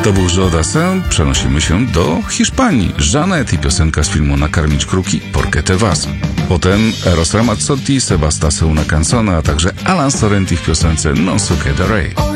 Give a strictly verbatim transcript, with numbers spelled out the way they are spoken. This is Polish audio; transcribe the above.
To był Joe Dassin. Przenosimy się do Hiszpanii. Jeanette i piosenka z filmu Nakarmić kruki, Porque te vas. Potem Eros Ramazzotti, Sebasta se una canzone, a także Alan Sorrenti w piosence Non so quedaré.